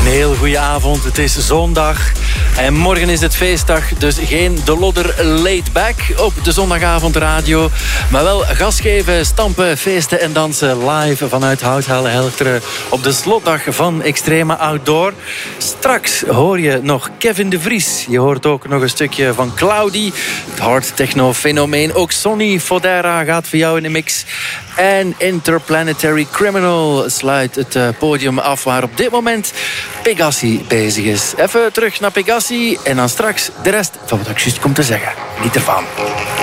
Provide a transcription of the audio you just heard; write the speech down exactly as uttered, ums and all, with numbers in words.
Een heel goede avond. Het is zondag en morgen is het feestdag. Dus geen de Lodder laid back op de zondagavond radio. Maar wel gas geven, stampen, feesten en dansen live vanuit Houthalen Helchteren op de slotdag van Extreme Outdoor. Straks hoor je nog Kevin de Vries. Je hoort ook nog een stukje van Cloudy, het hard techno fenomeen. Ook Sonny Fodera gaat voor jou in de mix. En Interplanetary Criminal sluit het podium af waar op dit moment Pegassi bezig is. Even terug naar Pegassi en dan straks de rest van wat ik juist kom te zeggen. Niet ervan.